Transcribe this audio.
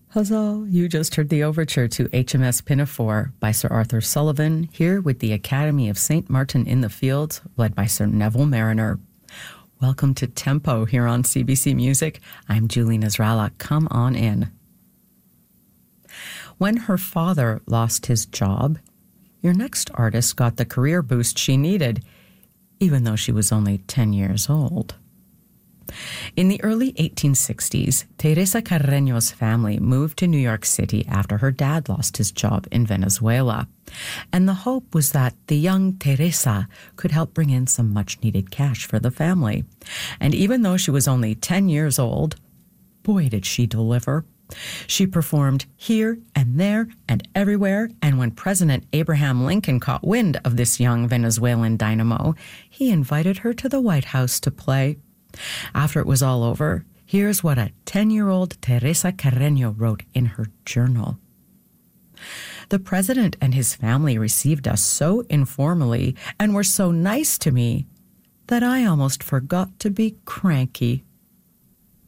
Huzzah! You just heard the overture to HMS Pinafore by Sir Arthur Sullivan, here with the Academy of St. Martin in the Fields, led by Sir Neville Mariner. Welcome to Tempo here on CBC Music. I'm Julie Nasrallah. Come on in. When her father lost his job, your next artist got the career boost she needed, even though she was only 10 years old. In the early 1860s, Teresa Carreño's family moved to New York City after her dad lost his job in Venezuela. And the hope was that the young Teresa could help bring in some much-needed cash for the family. And even though she was only 10 years old, boy, did she deliver. She performed here and there and everywhere, and when President Abraham Lincoln caught wind of this young Venezuelan dynamo, he invited her to the White House to play. After it was all over, here's what a 10-year-old Teresa Carreño wrote in her journal. The president and his family received us so informally and were so nice to me that I almost forgot to be cranky.